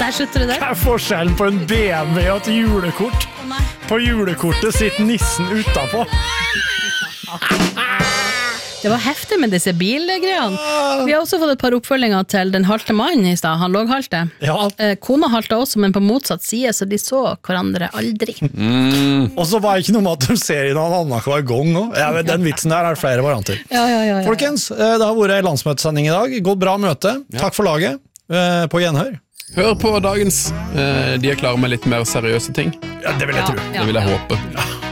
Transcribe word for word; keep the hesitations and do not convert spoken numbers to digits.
Der slutter du der. Hva er forskjellen på en B M W og et julekort? På julekortet sitter nissen utenpå. Det var heftig med disse bilgreiene. Vi har også fått et par oppfølginger til den halte mannen i sted. Han lå halte. Ja. Eh, Kona halte også, men på motsatt side, så de så hverandre aldri. Mm. Og så var det ikke noe med at de ser i noen annen hver gang nå. Ja, den vitsen der er flere varianter. Ja, ja, ja, ja. Folkens, det har vært en landsmøtesending i dag. Gått bra møte. Takk for laget. På gjenhør. Hør på dagens. De er klare med litt mer seriøse ting. Ja, det vil jeg tro. Det vil jeg håpe.